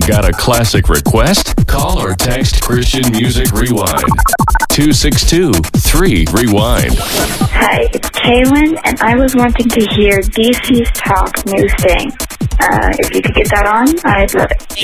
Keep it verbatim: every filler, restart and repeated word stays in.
Got a classic request? Call or text Christian Music Rewind. two six two, three, rewind. Hi, it's Kaylin, and I was wanting to hear D C's Talk New Thing. Uh, if you could get that on, I'd love it.